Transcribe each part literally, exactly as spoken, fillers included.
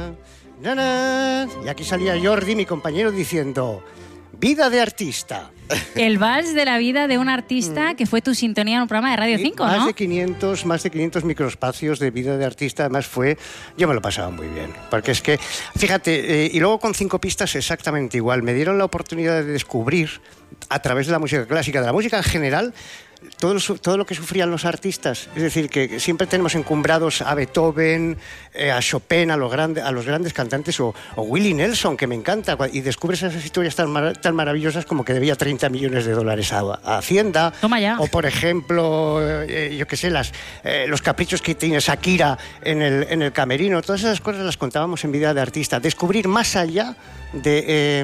na, na, na. Y aquí salía Jordi, mi compañero, diciendo: vida de artista. El vals de la vida de un artista, que fue tu sintonía en un programa de Radio cinco, más ¿no? De quinientos, más de quinientos microespacios de vida de artista. Además fue... Yo me lo pasaba muy bien. Porque es que, fíjate, eh, y luego con cinco pistas exactamente igual. Me dieron la oportunidad de descubrir, a través de la música clásica, de la música en general, todo lo, todo lo que sufrían los artistas. Es decir, que siempre tenemos encumbrados a Beethoven, eh, a Chopin, a los, grande, a los grandes cantantes, o, o Willie Nelson, que me encanta, y descubres esas historias tan, mar, tan maravillosas como que debía treinta millones de dólares a, a Hacienda. Toma ya. O, por ejemplo, eh, yo qué sé, las, eh, los caprichos que tiene Shakira en el, en el camerino. Todas esas cosas las contábamos en Vida de Artista. Descubrir más allá de,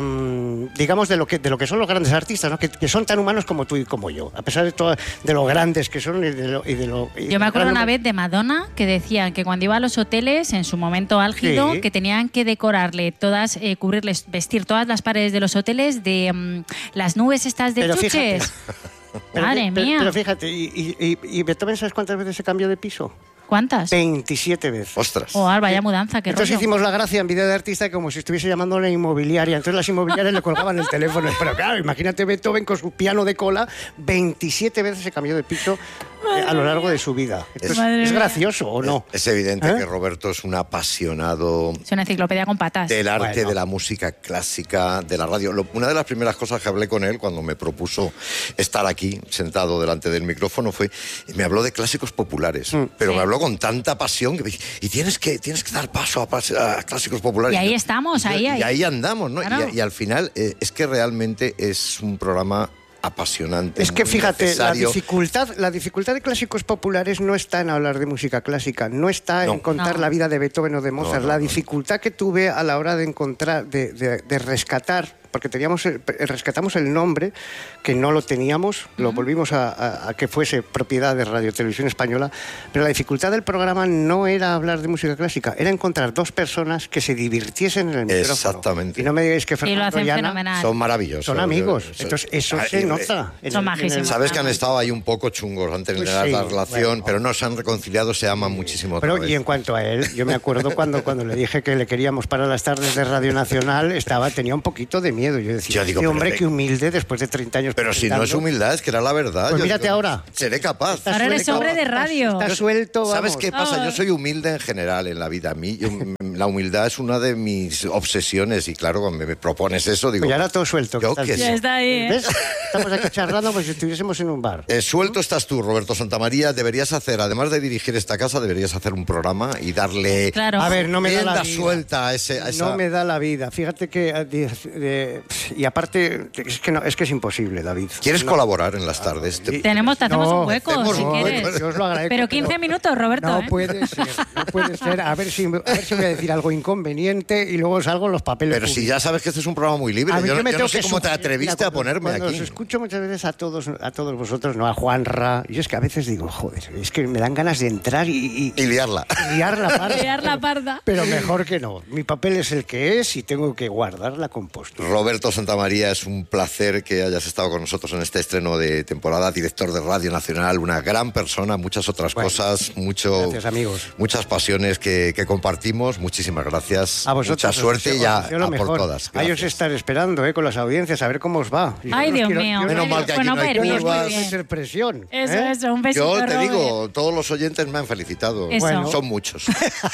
eh, digamos, de lo, que, de lo que son los grandes artistas, ¿no? que, que son tan humanos como tú y como yo, a pesar de todo, de lo grandes que son y de lo... Y de lo y yo me acuerdo claro, una vez de Madonna que decían que cuando iba a los hoteles, en su momento álgido, sí. que tenían que decorarle todas, eh, cubrirles, vestir todas las paredes de los hoteles de um, las nubes estas de Pero chuches. Pero, Madre pero, mía. Pero fíjate, ¿y, y, y Beethoven sabes cuántas veces se cambió de piso? ¿Cuántas? veintisiete veces. Ostras. Oh, vaya mudanza, qué Entonces rollo. hicimos la gracia en Vida de Artista como si estuviese llamando a una inmobiliaria. Entonces las inmobiliarias le colgaban el teléfono. Pero claro, imagínate Beethoven con su piano de cola, veintisiete veces se cambió de piso eh, a lo largo de su vida. Entonces, Madre ¿es mía. gracioso o no? Es evidente ¿Eh? que Roberto es un apasionado Es una enciclopedia con patas. del arte, Bueno. de la música clásica, de la radio. Lo- una de las primeras cosas que hablé con él cuando me propuso estar aquí, sentado delante del micrófono, fue, me habló de clásicos populares, Mm. pero Sí. me habló con tanta pasión que me dije, y tienes que, tienes que dar paso a, pas- a clásicos populares. Y ahí yo- estamos, yo- ahí, ahí. Y ahí andamos, ¿no? Claro. Y, y al final eh, es que realmente es un programa apasionante. Es que muy fíjate, la necesario. dificultad, la dificultad de clásicos populares no está en hablar de música clásica, no está No. en contar No. la vida de Beethoven o de Mozart. No, no, la no. dificultad que tuve a la hora de encontrar, de, de- de rescatar, porque teníamos el- rescatamos el nombre, que no lo teníamos, lo volvimos a, a- a que fuese propiedad de Radio Televisión Española, pero la dificultad del programa no era hablar de música clásica, era encontrar dos personas que se divirtiesen en el micrófono. Exactamente. Y no me digáis que Y lo Fernando hacen y Ana fenomenal. Son maravillosos. son amigos, Son- entonces eso Ah, se y- nota. en Son el- en el- majísimos. Sabes que han estado ahí un poco chungos antes de Pues la sí, la relación, bueno. pero no se han reconciliado, se aman muchísimo otra Pero, vez. y en cuanto a él, yo me acuerdo cuando, cuando le dije que le queríamos para las tardes de Radio Nacional, estaba, tenía un poquito de miedo. Yo decía, Yo digo, este pero hombre de- que humilde después de treinta años. Pero si no es presentando. humildad, es que era la verdad. Pues Yo mírate digo, ahora. Seré capaz. Está Ahora eres suelto, hombre de está- radio. Está, Yo- suelto, ¿Sabes vamos. qué pasa? Ah. Yo soy humilde en general en la vida. A mí, yo- la humildad es una de mis obsesiones y claro, cuando me propones eso, digo, Pues ya era todo suelto. yo ¿qué tal? qué Ya sé. está ahí, ¿eh? ¿Ves? Estamos aquí charlando como si estuviésemos en un bar. Eh, suelto estás tú, Roberto Santamaría. Deberías hacer, además de dirigir esta casa, deberías hacer un programa y darle Claro. A ver, no me da rienda la vida. suelta a, ese, a esa... No me da la vida. Fíjate que... eh, de- de- y aparte, es que, no, es que es imposible, David. ¿Quieres No. colaborar en las tardes? Te- Tenemos, te hacemos No, un hueco, hacemos si un hueco. quieres. Yo os lo agradezco, Pero quince pero- minutos, Roberto, No ¿eh? puede ser, no puede ser. A ver si, a ver si voy a decir algo inconveniente y luego salgo en los papeles. Pero si públicos. ya sabes que este es un programa muy libre. A ver, Yo, no- me yo tengo no sé que cómo te sugerir, atreviste mira, a ponerme cuando aquí. Os escucho muchas veces a todos, a todos vosotros, no a Juanra. Y es que a veces digo, joder, es que me dan ganas de entrar y, y, Y liarla. y liar la parda. Liar la parda. Pero mejor que no. Mi papel es el que es y tengo que guardar la compostura. Roberto Santamaría, es un placer que hayas estado con nosotros en este estreno de temporada, director de Radio Nacional, una gran persona, muchas otras Bueno, cosas, mucho, gracias, amigos. muchas pasiones que, que compartimos. Muchísimas gracias. A vosotros. Mucha os suerte deseo- y a, os deseo lo a por mejor. todas. Ahí os Gracias. estaré esperando, eh, con las audiencias, a ver cómo os va. Yo Ay, no os Dios quiero- mío. yo no- Menos mal que aquí Bueno, no hay pues bien, Yo no curvas. quiero muy bien. hacer presión. Eso, ¿eh? eso, un besito, Yo te Robert. digo, todos los oyentes me han felicitado. Eso. Bueno. Son muchos.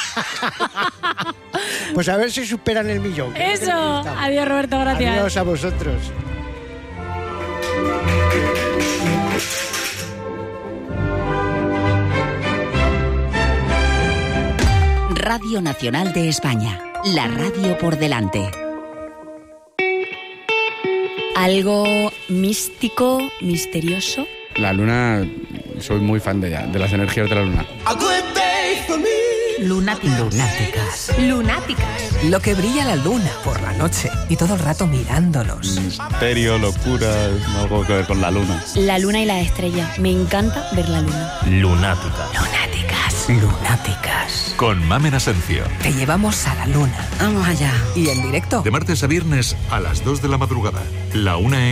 Pues a ver si superan el millón. que es lo que Eso. necesitamos. Adiós, Roberto, gracias. Adiós a vosotros. Radio Nacional de España, la radio por delante. Algo místico, misterioso. La luna, soy muy fan de ella, de las energías de la luna. Lunáticas. Lunáticas. Lunáticas. Lo que brilla la luna por la noche y todo el rato mirándolos. Misterio, locura, algo que ver con la luna. La luna y la estrella. Me encanta ver la luna. Lunática. Lunáticas. Lunáticas. Con Mamen Asencio. Te llevamos a la luna. Vamos allá. Y en directo. De martes a viernes a las dos de la madrugada. La una